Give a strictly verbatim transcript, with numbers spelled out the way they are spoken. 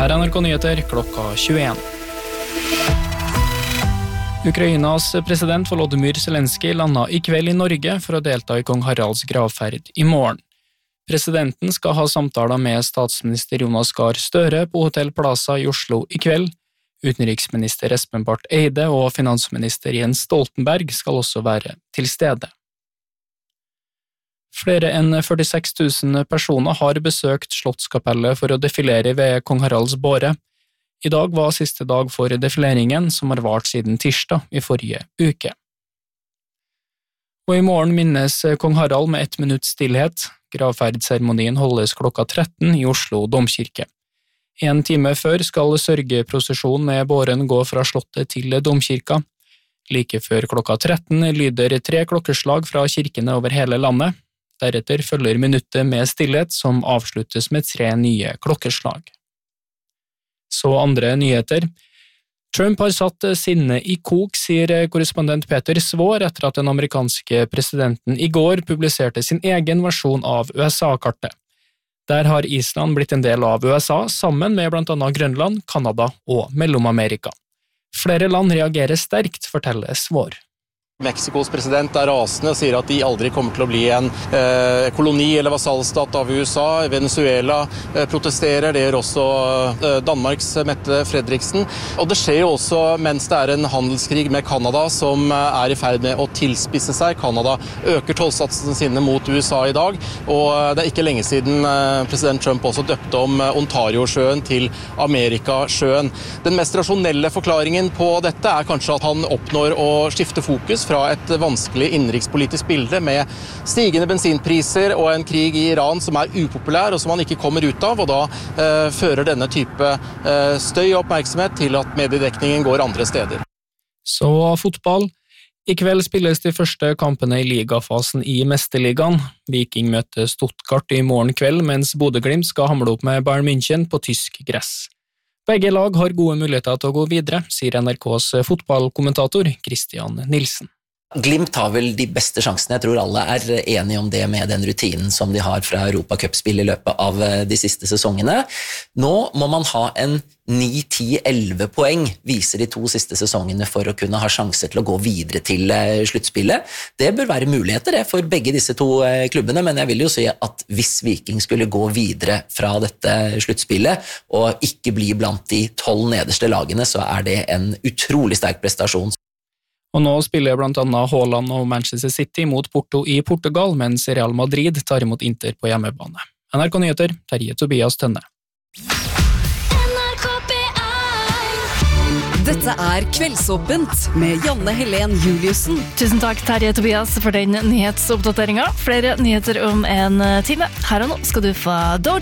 Her er N R K Nyheter klokka tjueen. Ukrainas president Volodymyr Zelenskyj landet i kveld i Norge for å delta i kong Haralds gravferd i morgen. Presidenten skal ha samtaler med statsminister Jonas Gahr Støre på Hotell Plaza i Oslo i kveld. Utenriksminister Espen Barth Eide og finansminister Jens Stoltenberg skal også være til stede. Flere enn førtiseks tusen personer har besøkt Slottskapellet for å defilere ved kong Haralds båre. I dag var siste dag for defileringen, som har vart siden tirsdag i forrige uke. Og i morgen minnes kong Harald med ett minutts stillhet. Gravferdseremonien holdes klokka tretten i Oslo domkirke. En time før skal sørgeprosesjonen med båren gå fra slottet til domkirka. Like før klokka tretten lyder tre klokkeslag fra kirkene over hele landet. Deretter følger minuttet med stillhet som avsluttes med tre nye klokkeslag. Så andre nyheter. Trump har satt sinne i kok, sier korrespondent Peter Svår etter at den amerikanske presidenten i går publiserte sin egen versjon av U S A-kartet. Der har Island blitt en del av U S A, sammen med blant annet Grønland, Kanada og Mellom-Amerika. Flere land reagerer sterkt, forteller Svår. Mexikos president er rasende og sier at de aldri kommer til å bli en eh, koloni eller vasallstat av U S A. Venezuela eh, protesterer, det gjør også eh, Danmarks Mette Fredriksen. Og det skjer jo også mens det er en handelskrig med Kanada som eh, er i ferd med å tilspisse seg. Kanada øker tollsatsene sine mot U S A i dag, og eh, det er ikke lenge siden eh, president Trump også døpte om eh, Ontario-sjøen til Amerikasjøen. Den mest rasjonelle forklaringen på dette er kanskje at han oppnår å skifte fokus fra et vanskelig innenrikspolitisk bilde med stigende bensinpriser og en krig i Iran som er upopulær og som han ikke kommer ut av, og da eh, fører denne type eh, støy og oppmerksomhet til at mediedekningen går andre steder. Så fotball. I kveld spilles de første kampene i ligafasen i Mesterligaen. Viking møter Stuttgart i morgen kveld, mens Bodø/Glimt skal hamle opp med Bayern München på tysk gress. Begge lag har gode muligheter til å gå videre, sier N R K's fotballkommentator Christian Nilsen. Glimt har vel de beste sjansene, jeg tror alle er enige om det med den rutinen som de har fra Europacupspill i løpet av de siste sesongene. Nå må man ha en ni ti elleve poeng, viser de to siste sesongene for å kunne ha sjanser til å gå videre til sluttspillet. Det bør være muligheter for begge disse to klubbene, men jeg vil jo si at hvis Viking skulle gå videre fra dette sluttspillet og ikke bli blant de tolv nederste lagene, så er det en utrolig sterk prestasjon. Og nå spiller blant annet Haaland og Manchester City mot Porto i Portugal, mens Real Madrid tar imot Inter på hjemmebane. N R K Nyheter, Terje Tobias Tønne. Dette er Kveldsåpent med Janne Helen Juliussen. Tusen takk, Terje Tobias, for den nyhetsoppdateringen. Flere nyheter om en time. Her og nå skal du få Doja